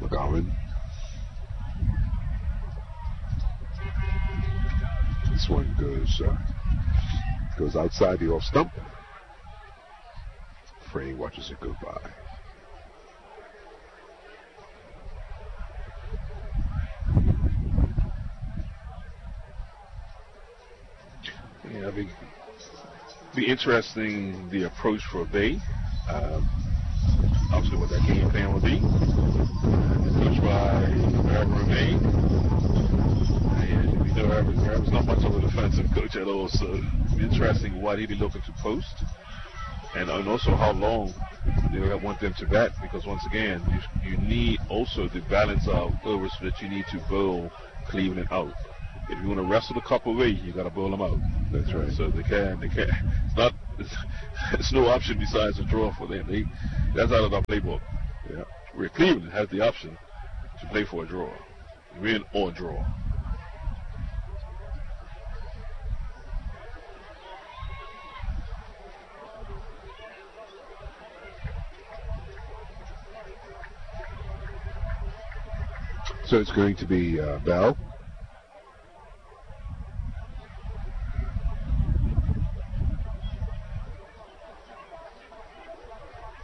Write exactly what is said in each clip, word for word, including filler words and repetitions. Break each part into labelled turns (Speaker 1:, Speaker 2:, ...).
Speaker 1: McGowan. This one goes uh, goes outside the off stump. Frey watches it go by.
Speaker 2: Yeah, be, be interesting the approach for Bay. Um, obviously, what that game plan will be. Coached by Aaron May. And we know Aaron, Aaron's not much of a defensive coach at all, so it'll be interesting what he'll be looking to post. And, and also how long they want them to bat, because once again, you, you need also the balance of overs that you need to bowl Cleveland out. If you want to wrestle the couple away, you got to bowl them out.
Speaker 1: That's right.
Speaker 2: So they can, they can. It's not. It's, it's no option besides a draw for them. They, that's out of their playbook.
Speaker 1: Yeah.
Speaker 2: Where Cleveland has the option to play for a draw, win or draw.
Speaker 1: So it's going to be uh, Bell.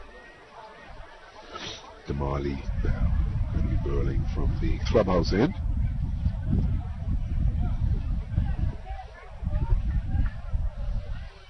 Speaker 1: Damali Bell. Going to be bowling from the clubhouse end.